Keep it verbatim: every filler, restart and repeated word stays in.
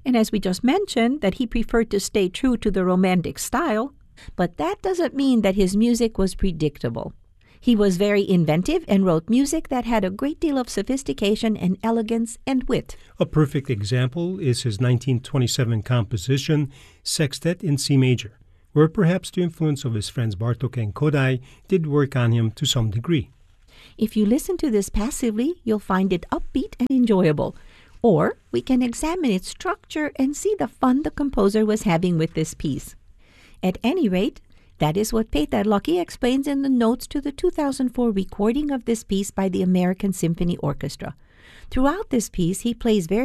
And as we just mentioned, that he preferred to stay true to the Romantic style, but that doesn't mean that his music was predictable. He was very inventive and wrote music that had a great deal of sophistication and elegance and wit. A perfect example is his nineteen twenty-seven composition, Sextet in C major, where perhaps the influence of his friends Bartók and Kodály did work on him to some degree. If you listen to this passively, you'll find it upbeat and enjoyable. Or we can examine its structure and see the fun the composer was having with this piece. At any rate, that is what Peter Luckey explains in the notes to the two thousand four recording of this piece by the American Symphony Orchestra. Throughout this piece, he plays very